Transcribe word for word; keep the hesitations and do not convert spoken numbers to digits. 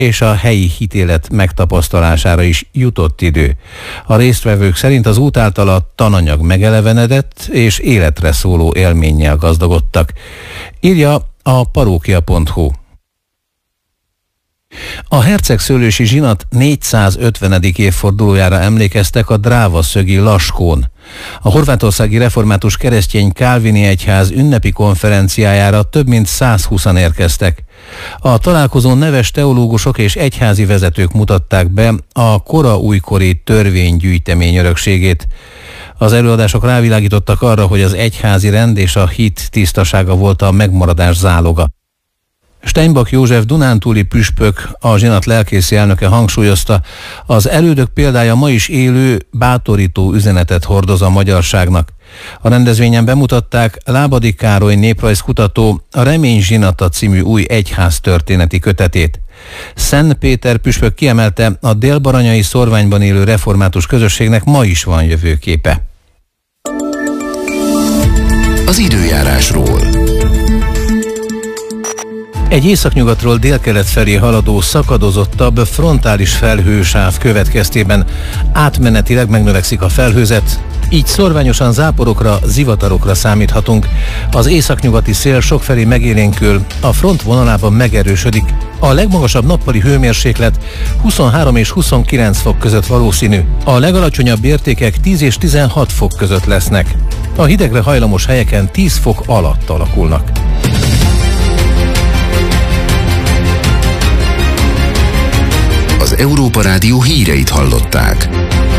és a helyi hitélet megtapasztalására is jutott idő. A résztvevők szerint az út által a tananyag megelevenedett, és életre szóló élménnyel gazdagodtak. Írja a parókia pont hu. A hercegszőlősi zsinat négyszázötvenedik évfordulójára emlékeztek a Drávaszögi Laskón. A horvátországi református keresztény kálvini egyház ünnepi konferenciájára több mint százhúszan érkeztek. A találkozón neves teológusok és egyházi vezetők mutatták be a kora újkori törvénygyűjtemény örökségét. Az előadások rávilágítottak arra, hogy az egyházi rend és a hit tisztasága volt a megmaradás záloga. Steinbach József dunántúli püspök, a zsinat lelkészi elnöke hangsúlyozta, az elődök példája ma is élő, bátorító üzenetet hordoz a magyarságnak. A rendezvényen bemutatták Lábady Károly néprajzkutató a Remény zsinata című új egyház történeti kötetét. Szent Péter püspök kiemelte, a délbaranyai szorványban élő református közösségnek ma is van jövőképe. Az időjárásról. Egy északnyugatról délkelet felé haladó szakadozottabb frontális felhősáv következtében átmenetileg megnövekszik a felhőzet, így szorványosan záporokra, zivatarokra számíthatunk. Az északnyugati szél sokfelé megélénkül, a front vonalában megerősödik. A legmagasabb nappali hőmérséklet huszonhárom és huszonkilenc fok között valószínű. A legalacsonyabb értékek tíz és tizenhat fok között lesznek. A hidegre hajlamos helyeken tíz fok alatt alakulnak. Az Európa Rádió híreit hallották.